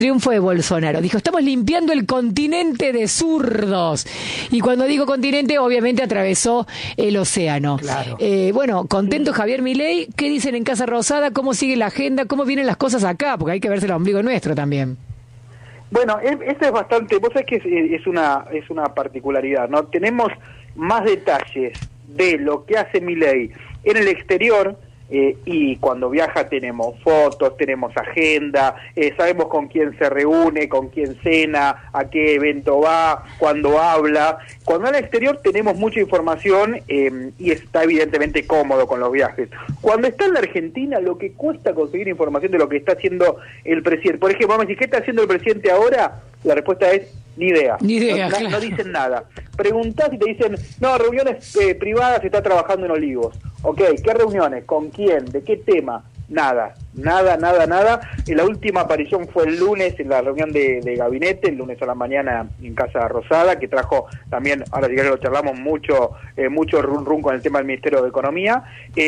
Triunfo de Bolsonaro. Dijo, estamos limpiando el continente de zurdos. Y cuando digo continente, obviamente atravesó el océano. Claro. Bueno, contento Javier Milei. ¿Qué dicen en Casa Rosada? ¿Cómo sigue la agenda? ¿Cómo vienen las cosas acá? Porque hay que verse el ombligo nuestro también. Bueno, esto es bastante, vos sabés que es una particularidad, ¿no? Tenemos más detalles de lo que hace Milei en el exterior, y cuando viaja tenemos fotos, tenemos agenda, sabemos con quién se reúne, con quién cena, a qué evento va, cuándo habla. Cuando al exterior tenemos mucha información, y está evidentemente cómodo con los viajes. Cuando está en la Argentina, lo que cuesta conseguir información de lo que está haciendo el presidente. Por ejemplo, vamos a decir, ¿qué está haciendo el presidente ahora? La respuesta es, ni idea. Ni idea, no, claro. no dicen nada. Preguntás y te dicen, no, reuniones privadas, está trabajando en Olivos. Ok, ¿qué reuniones? ¿Con quién? ¿De qué tema? Nada. La última aparición fue el lunes en la reunión de gabinete, el lunes a la mañana en Casa Rosada, que trajo también, ahora si querés lo charlamos, mucho run con el tema del Ministerio de Economía,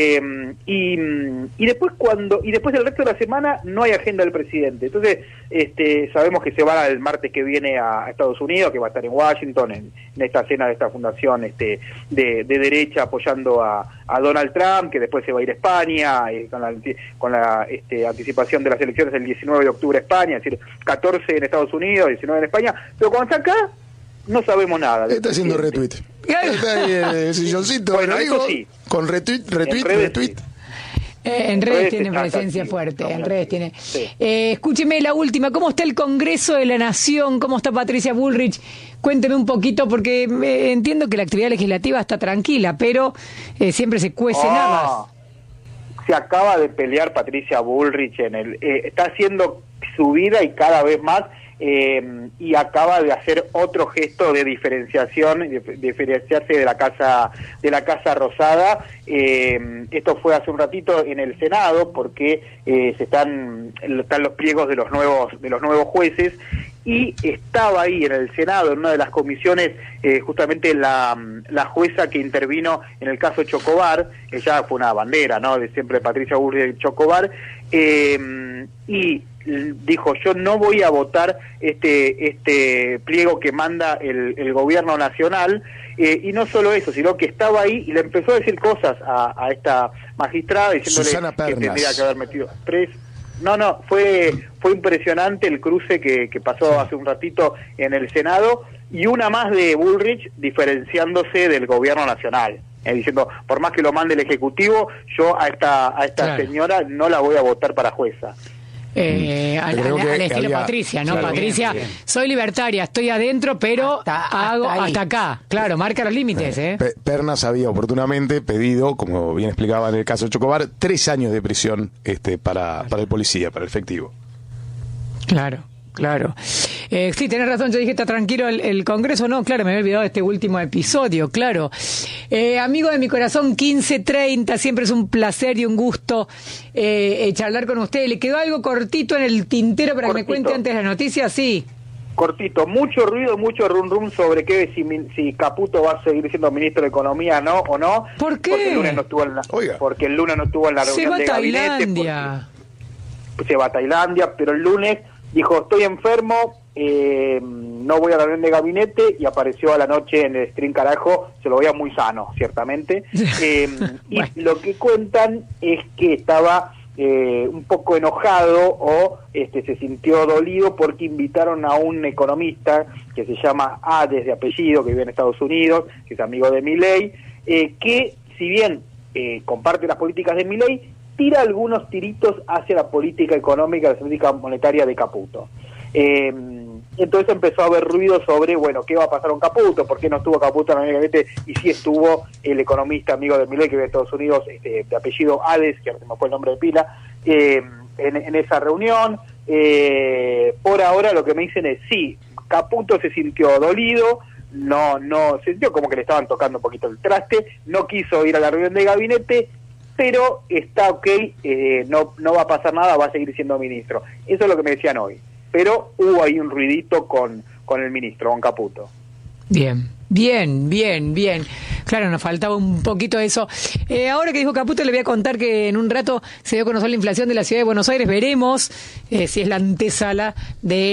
y después el resto de la semana no hay agenda del presidente. Entonces sabemos que se va el martes que viene a Estados Unidos, que va a estar en Washington en esta cena de esta fundación de derecha apoyando a Donald Trump, que después se va a ir a España con la anticipación de las elecciones el 19 de octubre en España, es decir, 14 en Estados Unidos, 19 en España, pero cuando está acá no sabemos nada. Está haciendo retweet. Está ahí el silloncito, bueno, eso sí. Con retweet. Sí. En redes tiene presencia fuerte, en redes tiene. Sí. Escúcheme la última, ¿cómo está el Congreso de la Nación? ¿Cómo está Patricia Bullrich? Cuénteme un poquito, porque entiendo que la actividad legislativa está tranquila, pero siempre se cuece nada más. Se acaba de pelear Patricia Bullrich está haciendo su vida y cada vez más, y acaba de hacer otro gesto de diferenciarse de la Casa Rosada. Esto fue hace un ratito en el Senado, porque están los pliegos de los nuevos jueces, y estaba ahí en el Senado, en una de las comisiones, justamente la jueza que intervino en el caso Chocobar. Ella fue una bandera, ¿no?, de siempre Patricia Bullrich Chocobar, y dijo, yo no voy a votar este pliego que manda el gobierno nacional, y no solo eso, sino que estaba ahí y le empezó a decir cosas a esta magistrada, diciéndole que tendría que haber metido preso. No, fue impresionante el cruce que pasó hace un ratito en el Senado, y una más de Bullrich diferenciándose del gobierno nacional, diciendo, por más que lo mande el Ejecutivo, yo a esta claro, señora no la voy a votar para jueza. Al estilo Patricia, ¿no? Claro, Patricia, bien. Soy libertaria, estoy adentro, pero hasta acá. Claro, marca los límites, Pernas había oportunamente pedido, como bien explicaba en el caso de Chocobar, 3 años de prisión para el policía, para el efectivo. Claro. Sí, tenés razón, yo dije, está tranquilo el Congreso. No, claro, me había olvidado de este último episodio, claro. Amigo de mi corazón, 1530, siempre es un placer y un gusto charlar con usted. ¿Le quedó algo cortito en el tintero para que me cuente antes de las noticias? Sí. Cortito, mucho ruido, mucho rum sobre si Caputo va a seguir siendo ministro de Economía, ¿no? ¿O no? ¿Por qué? Porque el lunes no estuvo en la reunión de gabinete. Se va a Tailandia, pero el lunes dijo, estoy enfermo, no voy a la reunión de gabinete, y apareció a la noche en el stream carajo, se lo veía muy sano, ciertamente. Y lo que cuentan es que estaba un poco enojado, o se sintió dolido porque invitaron a un economista que se llama Ades de apellido, que vive en Estados Unidos, que es amigo de Milei, que si bien comparte las políticas de Milei, tira algunos tiritos hacia la política económica, la política monetaria de Caputo. Entonces empezó a haber ruido sobre, qué va a pasar con Caputo, por qué no estuvo Caputo en el gabinete, y sí estuvo el economista amigo de Milei, que vive en Estados Unidos, de apellido Ades, que ahora se me fue el nombre de pila, en esa reunión. Por ahora lo que me dicen es, sí, Caputo se sintió dolido, no se sintió como que le estaban tocando un poquito el traste, no quiso ir a la reunión de gabinete, pero está ok, no va a pasar nada, va a seguir siendo ministro. Eso es lo que me decían hoy. Pero hubo ahí un ruidito con el ministro, con Caputo. Bien. Bien. Claro, nos faltaba un poquito eso. Ahora que dijo Caputo, le voy a contar que en un rato se dio a conocer la inflación de la ciudad de Buenos Aires. Veremos si es la antesala de